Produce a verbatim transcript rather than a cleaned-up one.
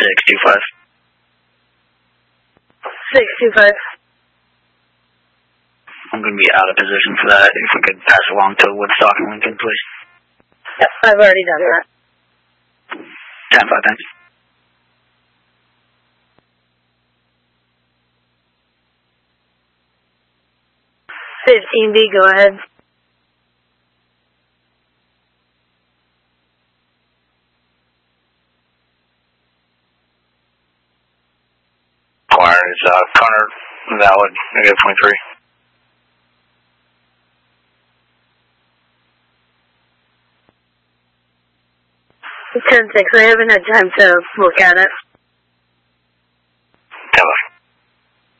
six two five. six two five. I'm going to be out of position for that. If we could pass along to Woodstock and Lincoln, please. Yep, I've already done that. ten five, thanks. fifteen B, go ahead. Choir is uh, Connor Valid, negative twenty-three. ten six, I haven't had time to look at it.